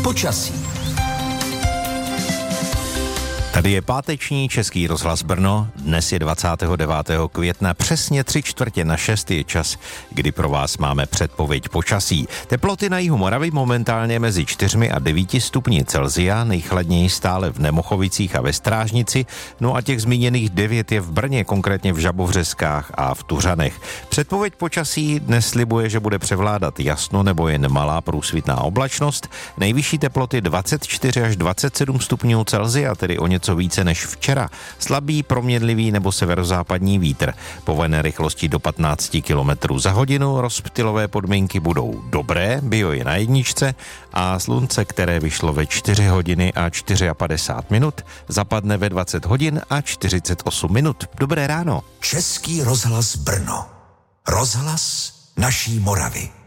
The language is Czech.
počasí. Tady je páteční Český rozhlas Brno, dnes je 29. května, přesně 3/4 je čas, kdy pro vás máme předpověď počasí. Teploty na jihu Moravy momentálně mezi 4 a 9 stupni Celsia, nejchladněji stále v Nemochovicích a ve Strážnici, no a těch zmíněných 9 je v Brně, konkrétně v Žabovřeskách a v Tuřanech. Předpověď počasí dnes slibuje, že bude převládat jasno nebo jen malá průsvitná oblačnost, nejvyšší teploty 24 až 27 stupňů Celsia, tedy o něco více než včera. Slabý, proměnlivý nebo severozápadní vítr. Povolené rychlosti do 15 km za hodinu, rozptylové podmínky budou dobré, bio je na jedničce a slunce, které vyšlo ve 4 hodiny a 54 minut, zapadne ve 20 hodin a 48 minut. Dobré ráno. Český rozhlas Brno. Rozhlas naší Moravy.